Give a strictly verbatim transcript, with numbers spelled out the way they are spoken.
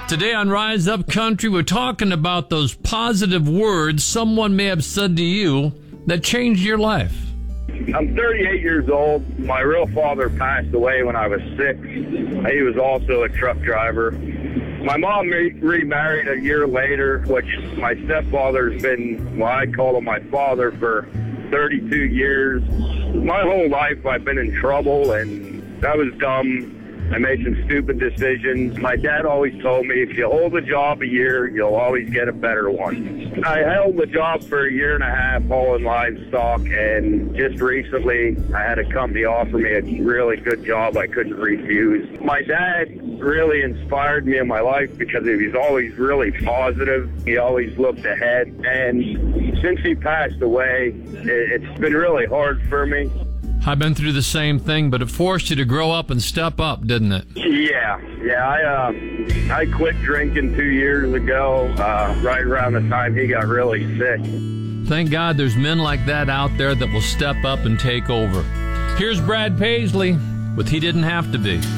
Today on Rise Up Country, we're talking about those positive words someone may have said to you that changed your life. I'm thirty-eight years old. My real father passed away when I was six. He was also a truck driver. My mom re- remarried a year later, which my stepfather's been, well, I call him my father, for thirty-two years. My whole life I've been in trouble, and I was dumb. I made some stupid decisions. My dad always told me, if you hold a job a year, you'll always get a better one. I held the job for a year and a half hauling livestock, and just recently I had a company offer me a really good job I couldn't refuse. My dad really inspired me in my life because he was always really positive. He always looked ahead, and since he passed away, it's been really hard for me. I've been through the same thing, but it forced you to grow up and step up, didn't it? Yeah, yeah. I uh, I quit drinking two years ago, uh, right around the time he got really sick. Thank God there's men like that out there that will step up and take over. Here's Brad Paisley with He Didn't Have to Be.